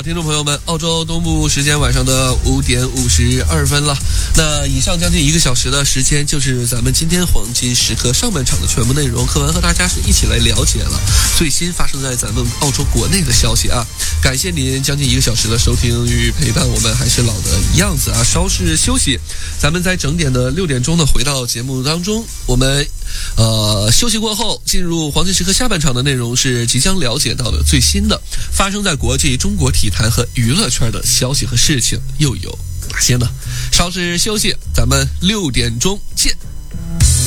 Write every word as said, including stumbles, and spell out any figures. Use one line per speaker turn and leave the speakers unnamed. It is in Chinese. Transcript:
听众朋友们，澳洲东部时间晚上的五点五十二分了。那以上将近一个小时的时间，就是咱们今天黄金时刻上半场的全部内容。课文和大家是一起来了解了最新发生在咱们澳洲国内的消息啊！感谢您将近一个小时的收听与陪伴，我们还是老的样子啊，稍事休息。咱们在整点的六点钟呢，回到节目当中，我们呃休息过后，进入黄金时刻下半场的内容是即将了解到的最新的发生在国际中国体坛和娱乐圈的消息和事情又有哪些呢？稍事休息，咱们六点钟见。